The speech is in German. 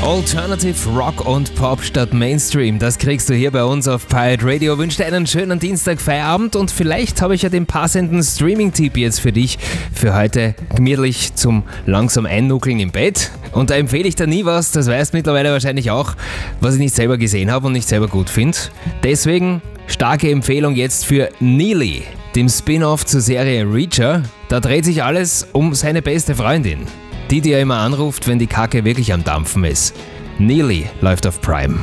Alternative Rock und Pop statt Mainstream. Das kriegst du hier bei uns auf Pirate Radio. Wünsche dir einen schönen Dienstag-Feierabend und vielleicht habe ich ja den passenden Streaming-Tipp jetzt für dich für heute gemütlich zum langsam Einnuckeln im Bett. Und da empfehle ich dir nie was, das weißt mittlerweile wahrscheinlich auch, was ich nicht selber gesehen habe und nicht selber gut finde. Deswegen starke Empfehlung jetzt für Neely, dem Spin-off zur Serie Reacher. Da dreht sich alles um seine beste Freundin, die er immer anruft, wenn die Kacke wirklich am Dampfen ist. Neely läuft auf Prime.